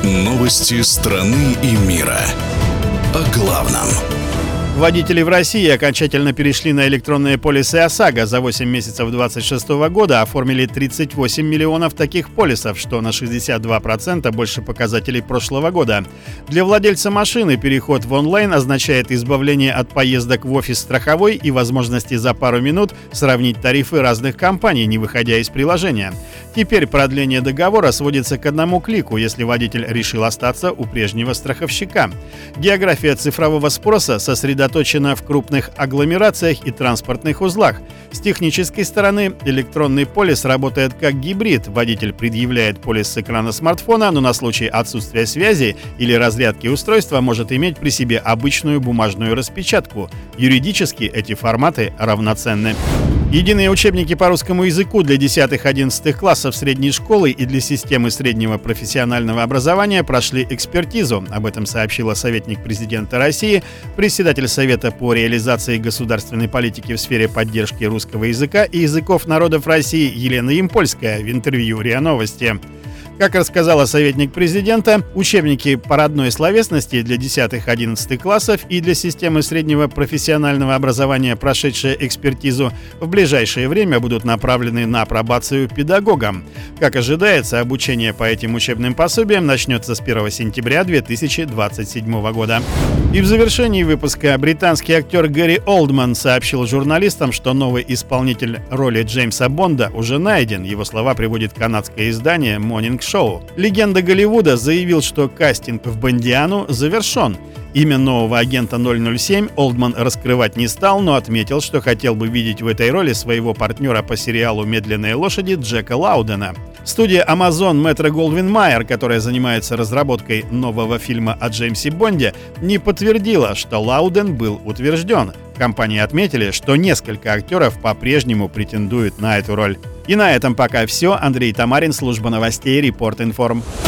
Новости страны и мира. О главном. Водители в России окончательно перешли на электронные полисы ОСАГО. За 8 месяцев 2026 года оформили 38 миллионов таких полисов, что на 62% больше показателей прошлого года. Для владельца машины переход в онлайн означает избавление от поездок в офис страховой и возможности за пару минут сравнить тарифы разных компаний, не выходя из приложения. Теперь продление договора сводится к одному клику, если водитель решил остаться у прежнего страховщика. География цифрового спроса сосредоточена в крупных агломерациях и транспортных узлах. С технической стороны электронный полис работает как гибрид. Водитель предъявляет полис с экрана смартфона, но на случай отсутствия связи или разрядки устройства может иметь при себе обычную бумажную распечатку. Юридически эти форматы равноценны. Единые учебники по русскому языку для 10-11 классов средней школы и для системы среднего профессионального образования прошли экспертизу. Об этом сообщила советник президента России, председатель Совета по реализации государственной политики в сфере поддержки русского языка и языков народов России Елена Ямпольская в интервью РИА Новости. Как рассказала советник президента, учебники по родной словесности для 10-11 классов и для системы среднего профессионального образования, прошедшие экспертизу, в ближайшее время будут направлены на апробацию педагогам. Как ожидается, обучение по этим учебным пособиям начнется с 1 сентября 2027 года. И в завершении выпуска британский актер Гэри Олдман сообщил журналистам, что новый исполнитель роли Джеймса Бонда уже найден. Его слова приводит канадское издание Morning Show. Легенда Голливуда заявил, что кастинг в Бондиану завершен. Имя нового агента 007 Олдман раскрывать не стал, но отметил, что хотел бы видеть в этой роли своего партнера по сериалу «Медленные лошади» Джека Лаудена. Студия Amazon Metro-Goldwyn-Mayer, которая занимается разработкой нового фильма о Джеймсе Бонде, не подтвердила, что Лауден был утвержден. В компании отметили, что несколько актеров по-прежнему претендуют на эту роль. И на этом пока все. Андрей Тамарин, служба новостей Репорт Информ.